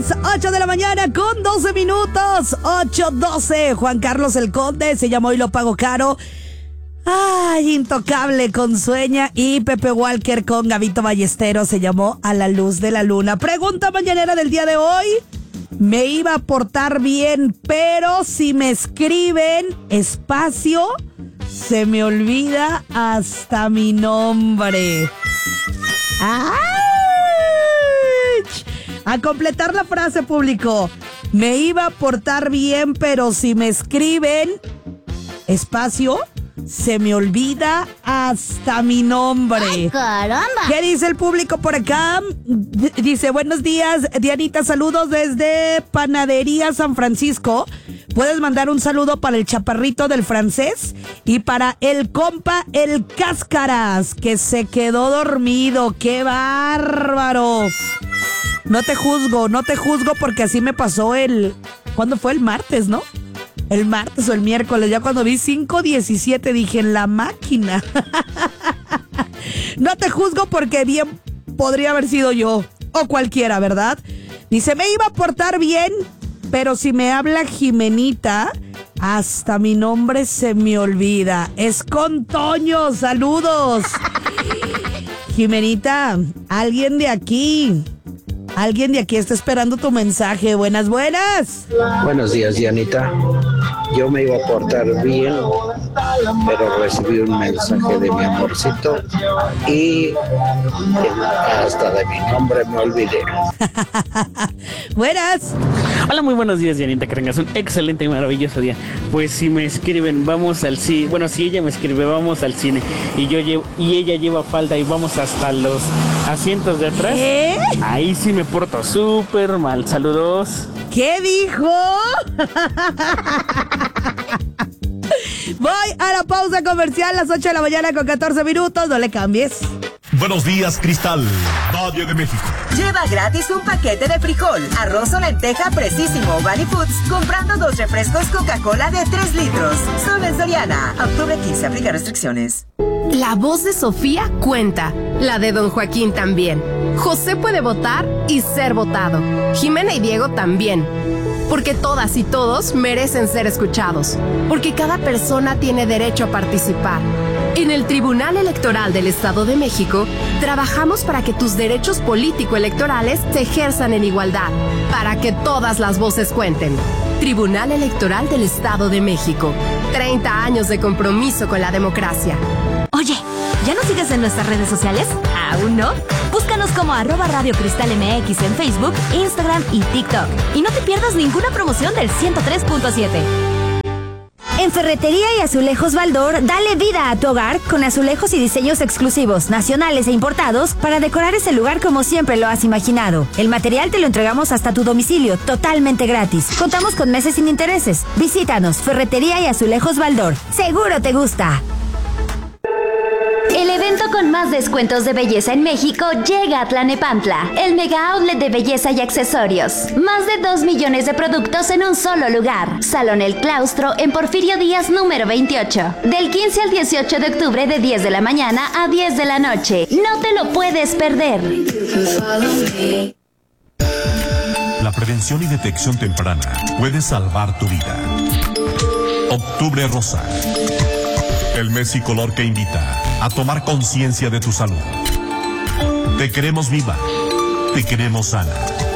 días, 8 de la mañana con 12 minutos, 8:12. Juan Carlos el Conde se llamó Y lo pago caro. Ay, Intocable con Sueña. Y Pepe Walker con Gabito Ballesteros se llamó A la luz de la luna. Pregunta mañanera del día de hoy. Me iba a portar bien, pero si me escriben espacio, se me olvida hasta mi nombre. ¡Ay! A completar la frase, público. Me iba a portar bien, pero si me escriben espacio, se me olvida hasta mi nombre. ¡Ay, caramba! ¿Qué dice el público por acá? Dice, buenos días, Dianita, saludos desde Panadería San Francisco. Puedes mandar un saludo para el chaparrito del francés y para el compa el Cáscaras, que se quedó dormido. ¡Qué bárbaro! No te juzgo porque así me pasó ¿cuándo fue? El martes, ¿no? El martes o el miércoles, ya cuando vi 5:17 dije, en la máquina. No te juzgo porque bien podría haber sido yo o cualquiera, ¿verdad? Dice, me iba a portar bien, pero si me habla Jimenita, hasta mi nombre se me olvida. Es con Toño, saludos. Jimenita, alguien de aquí está esperando tu mensaje. Buenas. Buenos días, Dianita. Yo me iba a portar bien, pero recibí un mensaje de mi amorcito y hasta de mi nombre me olvidé. Buenas. Hola, muy buenos días, Dianita, que tengas un excelente y maravilloso día. Pues si me escriben, vamos al cine. Bueno, si ella me escribe, vamos al cine. Y ella lleva falda y vamos hasta los asientos de atrás. ¿Qué? Ahí sí me porto súper mal. Saludos. ¿Qué dijo? Voy a la pausa comercial, las 8 de la mañana con 14 minutos. No le cambies. Buenos días, Cristal, Valle de México. Lleva gratis un paquete de frijol, arroz o lenteja Precisimo Valley Foods, comprando 2 refrescos Coca-Cola de 3 litros. Solo en Soriana. Octubre 15, aplica restricciones. La voz de Sofía cuenta, la de don Joaquín también. José puede votar y ser votado. Jimena y Diego también. Porque todas y todos merecen ser escuchados. Porque cada persona tiene derecho a participar. En el Tribunal Electoral del Estado de México, trabajamos para que tus derechos político-electorales se ejerzan en igualdad, para que todas las voces cuenten. Tribunal Electoral del Estado de México. 30 años de compromiso con la democracia. Oye, ¿ya nos sigues en nuestras redes sociales? ¿Aún no? Búscanos como @Radio Cristal MX en Facebook, Instagram y TikTok. Y no te pierdas ninguna promoción del 103.7. En Ferretería y Azulejos Baldor, dale vida a tu hogar con azulejos y diseños exclusivos, nacionales e importados para decorar ese lugar como siempre lo has imaginado. El material te lo entregamos hasta tu domicilio, totalmente gratis. Contamos con meses sin intereses. Visítanos, Ferretería y Azulejos Baldor. Seguro te gusta. El evento con más descuentos de belleza en México llega a Tlanepantla, el mega outlet de belleza y accesorios. Más de 2 millones de productos en un solo lugar. Salón El Claustro en Porfirio Díaz número 28. Del 15 al 18 de octubre de 10 de la mañana a 10 de la noche. No te lo puedes perder. La prevención y detección temprana puede salvar tu vida. Octubre Rosa. El mes y color que invita a tomar conciencia de tu salud. Te queremos viva, te queremos sana.